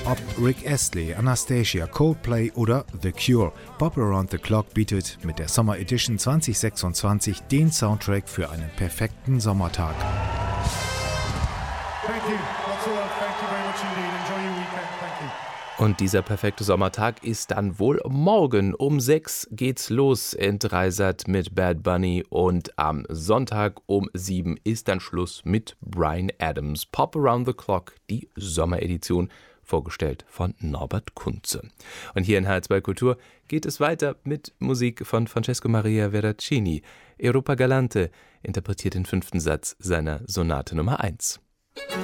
Ob Rick Astley, Anastasia, Coldplay oder The Cure, Pop Around the Clock bietet mit der Summer Edition 2026 den Soundtrack für einen perfekten Sommertag. Thank you. That's all. Thank you very much indeed. Enjoy your weekend. Thank you. Und dieser perfekte Sommertag ist dann wohl morgen. Um 6 geht's los in Dreisat mit Bad Bunny und am Sonntag um 7 ist dann Schluss mit Bryan Adams. Pop Around the Clock, die Sommeredition, vorgestellt von Norbert Kunze. Und hier in H2 Kultur geht es weiter mit Musik von Francesco Maria Veracini. Europa Galante interpretiert den 5. Satz seiner Sonate Nummer 1.